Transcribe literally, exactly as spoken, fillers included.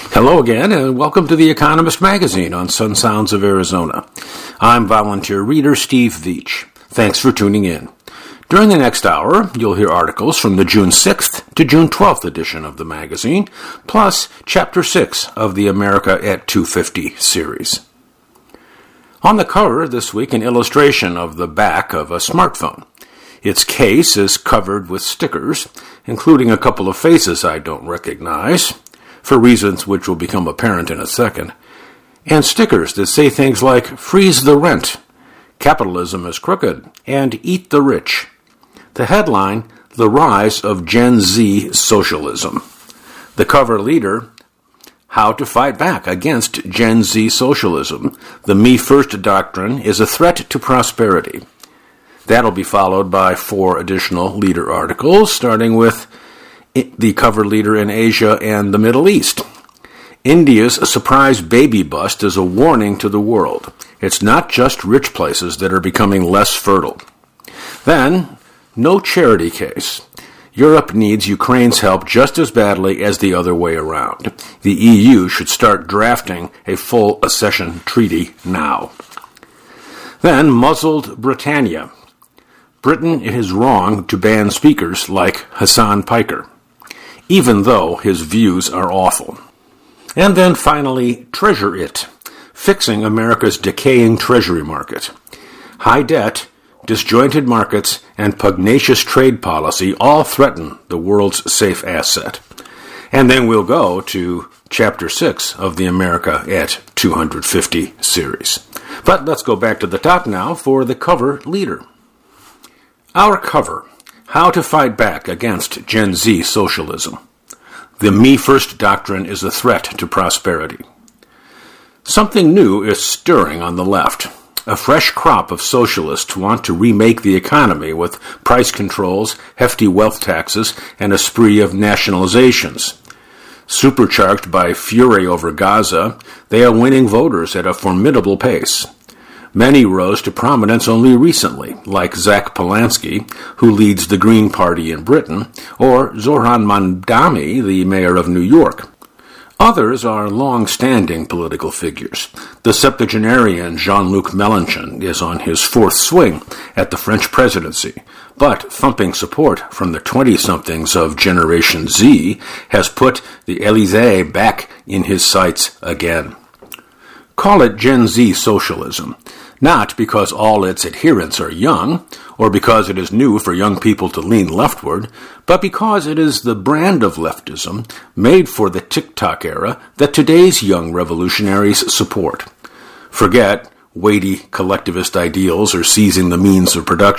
Hello again, and welcome to The Economist Magazine on Sun Sounds of Arizona. I'm volunteer reader Steve Veach. Thanks for tuning in. During the next hour, you'll hear articles from the June sixth to June twelfth edition of the magazine, plus Chapter six of the America at two fifty series. On the cover this week, an illustration of the back of a smartphone. Its case is covered with stickers, including a couple of faces I don't recognize, for reasons which will become apparent in a second, and stickers that say things like, "Freeze the rent," "Capitalism is crooked," and "Eat the rich." The headline, "The Rise of Gen Z Socialism." The cover leader, "How to Fight Back Against Gen Z Socialism. The Me First Doctrine is a Threat to Prosperity." That'll be followed by four additional leader articles, starting with the cover leader in Asia and the Middle East. India's surprise baby bust is a warning to the world. It's not just rich places that are becoming less fertile. Then, no charity case. Europe needs Ukraine's help just as badly as the other way around. The E U should start drafting a full accession treaty now. Then, muzzled Britannia. Britain is wrong to ban speakers like Hasan Piker, even though his views are awful. And then finally, Treasure It, fixing America's decaying treasury market. High debt, disjointed markets, and pugnacious trade policy all threaten the world's safe asset. And then we'll go to Chapter six of the America at two fifty series. But let's go back to the top now for the cover leader. Our cover, How to Fight Back Against Gen Z Socialism. The Me First Doctrine is a Threat to Prosperity. Something new is stirring on the left. A fresh crop of socialists want to remake the economy with price controls, hefty wealth taxes, and a spree of nationalizations. Supercharged by fury over Gaza, they are winning voters at a formidable pace. Many rose to prominence only recently, like Zach Polanski, who leads the Green Party in Britain, or Zohran Mamdani, the mayor of New York. Others are long-standing political figures. The septuagenarian Jean-Luc Mélenchon is on his fourth swing at the French presidency, but thumping support from the twenty-somethings of Generation Z has put the Élysée back in his sights again. Call it Gen Z socialism, not because all its adherents are young, or because it is new for young people to lean leftward, but because it is the brand of leftism made for the TikTok era that today's young revolutionaries support. Forget weighty collectivist ideals or seizing the means of production.